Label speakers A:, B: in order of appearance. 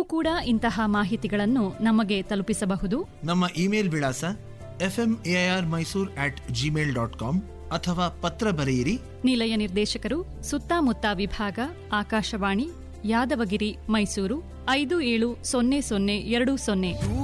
A: ಕೂಡ ಇಂತಹ ಮಾಹಿತಿಗಳನ್ನು ನಮಗೆ ತಲುಪಿಸಬಹುದು.
B: ನಮ್ಮ ಇಮೇಲ್ ವಿಳಾಸ fmarmysore@gmail.com ಅಥವಾ ಪತ್ರ ಬರೆಯಿರಿ.
A: ನಿಲಯ ನಿರ್ದೇಶಕರು, ಸುತ್ತಮುತ್ತ ವಿಭಾಗ, ಆಕಾಶವಾಣಿ, ಯಾದವಗಿರಿ, ಮೈಸೂರು 570020.